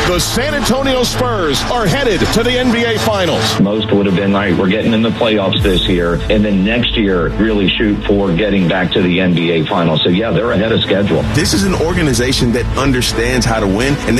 The San Antonio Spurs are headed to the NBA Finals. Most would have been, like, we're getting in the playoffs this year, and then next year really shoot for getting back to the NBA Finals. So, yeah, they're ahead of schedule. This is an organization that understands how to win, and